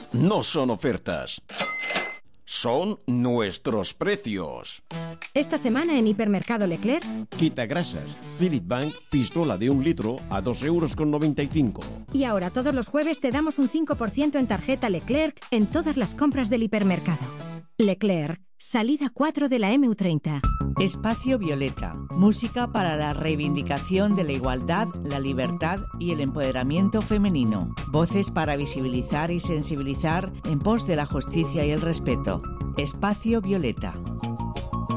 no son ofertas. Son nuestros precios. Esta semana en Hipermercado Leclerc. Quitagrasas, Zenith Bank, pistola de 1 litro a 2,95 €. Y ahora todos los jueves te damos un 5% en tarjeta Leclerc en todas las compras del hipermercado. Leclerc, salida 4 de la MU30. Espacio Violeta, música para la reivindicación de la igualdad, la libertad y el empoderamiento femenino. Voces para visibilizar y sensibilizar en pos de la justicia y el respeto. Espacio Violeta.